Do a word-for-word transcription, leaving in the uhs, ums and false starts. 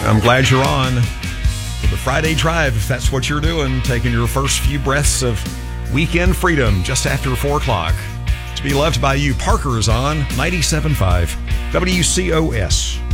I'm glad you're on for the Friday Drive, if that's what you're doing, taking your first few breaths of weekend freedom just after four o'clock. To be loved by you, Parker is on ninety-seven point five W C O S.